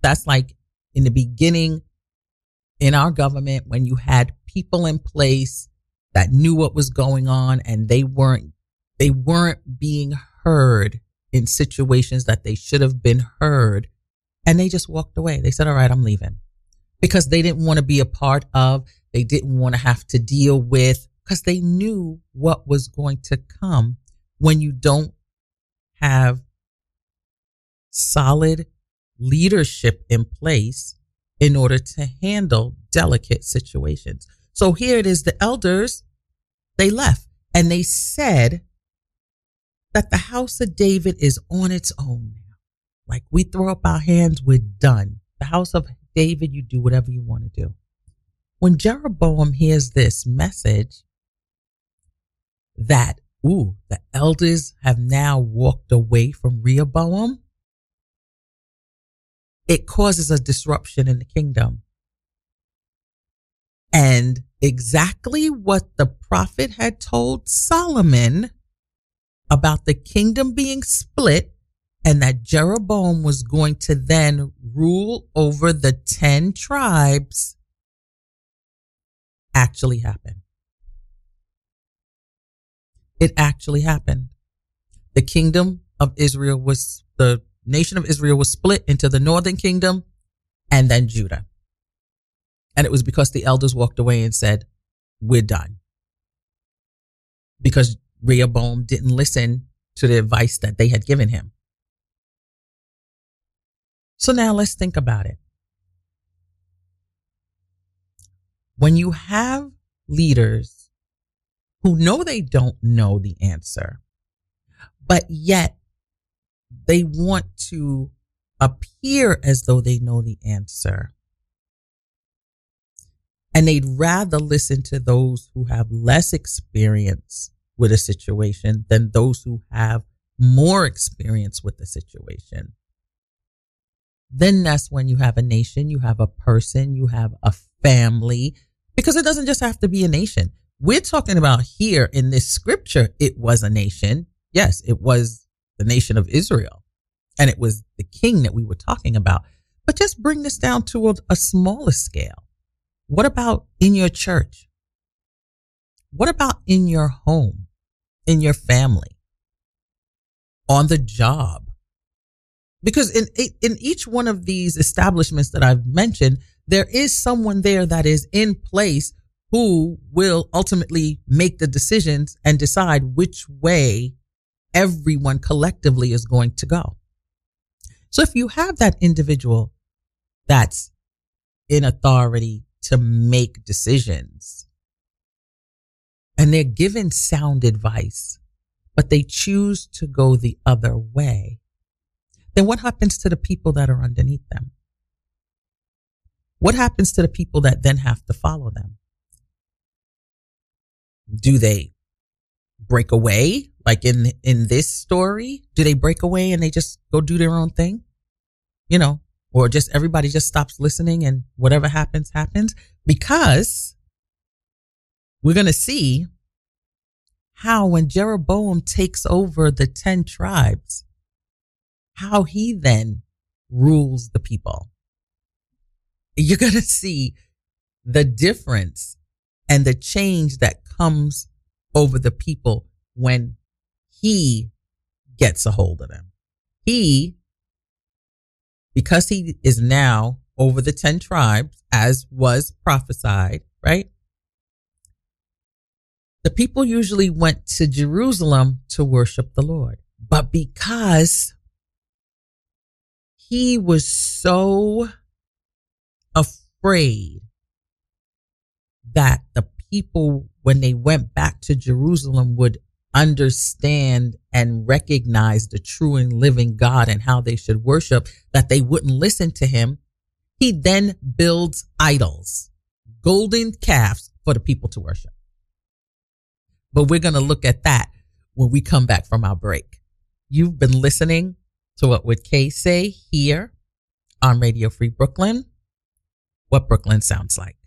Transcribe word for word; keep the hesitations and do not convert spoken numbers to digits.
That's like in the beginning in our government when you had people in place that knew what was going on and they weren't they weren't being heard in situations that they should have been heard, and they just walked away. They said, all right, I'm leaving, because they didn't want to be a part of, they didn't want to have to deal with, because they knew what was going to come when you don't have solid leadership in place in order to handle delicate situations. So here it is, the elders, they left and they said that the house of David is on its own now. Like, we throw up our hands, we're done. The house of David, you do whatever you want to do. When Jeroboam hears this message that, ooh, the elders have now walked away from Rehoboam, it causes a disruption in the kingdom. And exactly what the prophet had told Solomon about the kingdom being split and that Jeroboam was going to then rule over the ten tribes actually happened. It actually happened. The kingdom of Israel was, the nation of Israel was split into the northern kingdom and then Judah. And it was because the elders walked away and said, we're done. Because Rehoboam didn't listen to the advice that they had given him. So now let's think about it. When you have leaders who know they don't know the answer, but yet they want to appear as though they know the answer, and they'd rather listen to those who have less experience with a situation than those who have more experience with the situation, then that's when you have a nation, you have a person, you have a family, because it doesn't just have to be a nation. We're talking about here in this scripture, it was a nation. Yes, it was the nation of Israel, and it was the king that we were talking about. But just bring this down to a, a smaller scale. What about in your church? What about in your home, in your family, on the job? Because in in each one of these establishments that I've mentioned, there is someone there that is in place who will ultimately make the decisions and decide which way everyone collectively is going to go. So if you have that individual that's in authority to make decisions and they're given sound advice, but they choose to go the other way, then what happens to the people that are underneath them? What happens to the people that then have to follow them? Do they break away? Like in, in this story, do they break away and they just go do their own thing? You know, or just everybody just stops listening and whatever happens, happens? Because we're going to see how when Jeroboam takes over the ten tribes, how he then rules the people. You're going to see the difference and the change that comes over the people when he gets a hold of them. He, because he is now over the ten tribes, as was prophesied, right? The people usually went to Jerusalem to worship the Lord. But because he was so afraid that the people, when they went back to Jerusalem, would understand and recognize the true and living God and how they should worship, that they wouldn't listen to him, he then builds idols, golden calves for the people to worship. But we're going to look at that when we come back from our break. You've been listening to What Would Kay Say here on Radio Free Brooklyn, what Brooklyn sounds like.